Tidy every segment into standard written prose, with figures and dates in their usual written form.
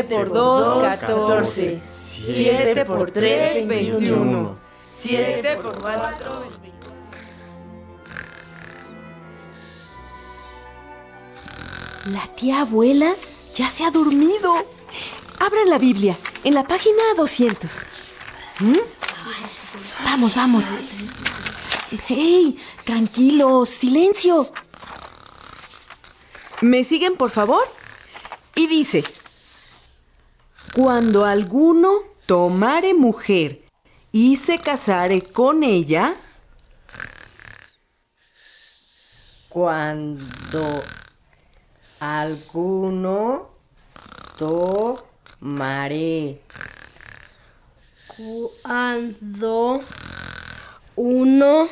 por 2, 14. 7 por 3, 21. 7 por 4, 21. La tía abuela ya se ha dormido. Abran la Biblia, en la página 200. Vamos, vamos. ¡Hey! Tranquilos, silencio. ¿Me siguen, por favor? Y dice: cuando alguno tomare mujer y se casare con ella. Cuando alguno tomare. Cuando uno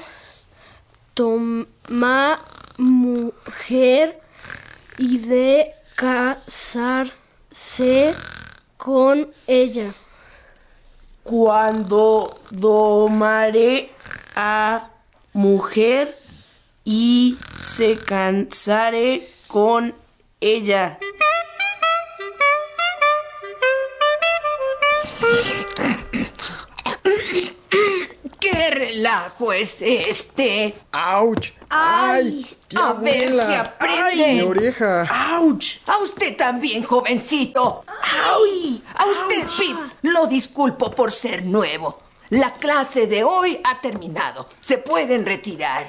toma mujer y de casarse con ella. Cuando tomare a mujer y se casare con ella. ¿Qué relajo es este? ¡Auch! ¡Ay! Tía A ver abuela. si aprende. Mi oreja. ¡Auch! A usted también, jovencito. ¡Ay! A usted, Pip, lo disculpo por ser nuevo. La clase de hoy ha terminado. Se pueden retirar.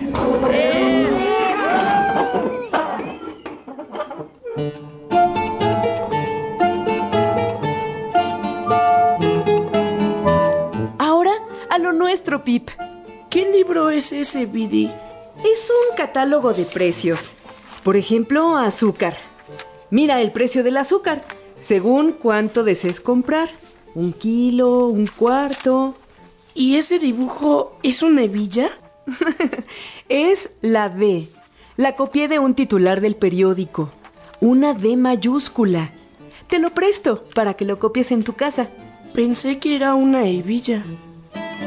Ahora a lo nuestro, Pip. ¿Qué libro es ese, Bidi? Es un catálogo de precios. Por ejemplo, azúcar. Mira el precio del azúcar, según cuánto desees comprar. 1 kilo, 1 cuarto. ¿Y ese dibujo es una hebilla? Es la D. La copié de un titular del periódico. Una D mayúscula. Te lo presto para que lo copies en tu casa. Pensé que era una hebilla.